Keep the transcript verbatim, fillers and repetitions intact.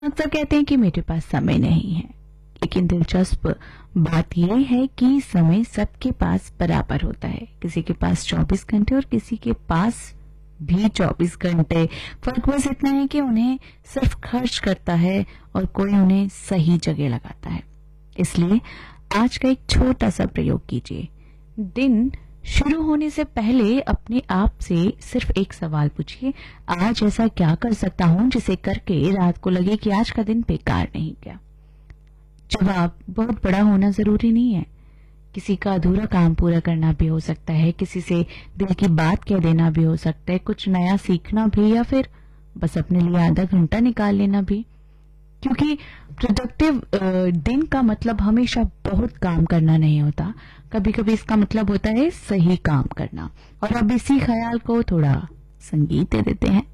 अक्सर कहते हैं कि मेरे पास समय नहीं है, लेकिन दिलचस्प बात यह है कि समय सबके पास बराबर होता है। किसी के पास चौबीस घंटे और किसी के पास भी चौबीस घंटे। फर्क बस इतना है कि उन्हें सिर्फ खर्च करता है और कोई उन्हें सही जगह लगाता है। इसलिए आज का एक छोटा सा प्रयोग कीजिए। दिन शुरू होने से पहले अपने आप से सिर्फ एक सवाल पूछिए, आज ऐसा क्या कर सकता हूं जिसे करके रात को लगे कि आज का दिन बेकार नहीं गया। जवाब बहुत बड़ा होना जरूरी नहीं है। किसी का अधूरा काम पूरा करना भी हो सकता है, किसी से दिल की बात कह देना भी हो सकता है, कुछ नया सीखना भी, या फिर बस अपने लिए आधा घंटा निकाल लेना भी। क्योंकि प्रोडक्टिव दिन का मतलब हमेशा बहुत काम करना नहीं होता, कभी कभी इसका मतलब होता है सही काम करना। और अब इसी ख्याल को थोड़ा संगीत दे देते हैं।